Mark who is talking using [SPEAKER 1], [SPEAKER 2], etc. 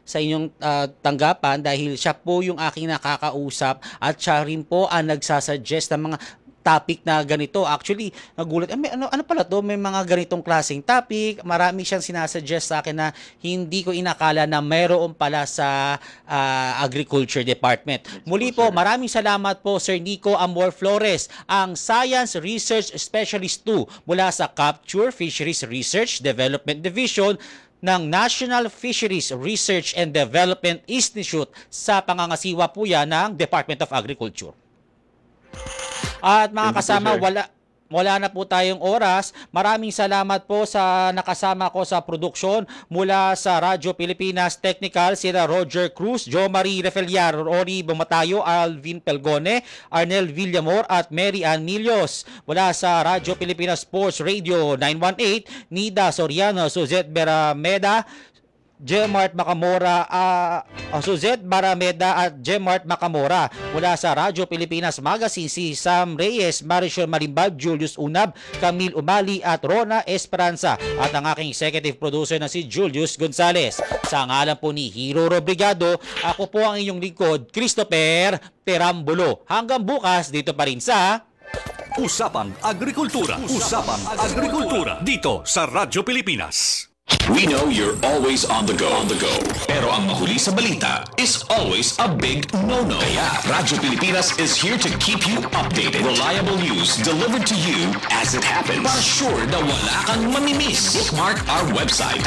[SPEAKER 1] sa inyong tanggapan dahil siya po yung aking nakakausap at siya rin po ang nagsasuggest ng mga topic na ganito. Actually, nagulat, ano pala to? May mga ganitong klaseng topic. Marami siyang sinasuggest sa akin na hindi ko inakala na mayroon pala sa Agriculture Department. Muli po, maraming salamat po Sir Nico Amor Flores, ang Science Research Specialist 2 mula sa Capture Fisheries Research Development Division ng National Fisheries Research and Development Institute sa pangangasiwa po yan ng Department of Agriculture. At mga kasama, wala na po tayong oras. Maraming salamat po sa nakasama ko sa produksyon mula sa Radyo Pilipinas Technical, sila Roger Cruz, Jo Marie Refeliar, Rory Bumatayo, Alvin Pelgone, Arnel Villamor at Mary Ann Milios. Mula sa Radyo Pilipinas Sports Radio 918, Nida Soriano, Suzette Berameda, Gemart Macamora, Suzette Barameda at Gemart Macamora. Mula sa Radyo Pilipinas Magazine, si Sam Reyes, Marisol Malimbag, Julius Unab, Camille Umali at Rona Esperanza. At ang aking executive producer na si Julius Gonzales. Sa ngalan po ni Hiro Robrigado, ako po ang inyong lingkod, Christopher Perambulo. Hanggang bukas, dito pa rin sa
[SPEAKER 2] Usapang Agrikultura. Usapang Agrikultura. Dito sa Radyo Pilipinas.
[SPEAKER 3] We know you're always on the go. Pero ang mahuli sa balita is always a big no-no. Kaya Radyo Pilipinas is here to keep you updated. Reliable news delivered to you as it happens. Para sure na wala kang mamimiss. Bookmark our website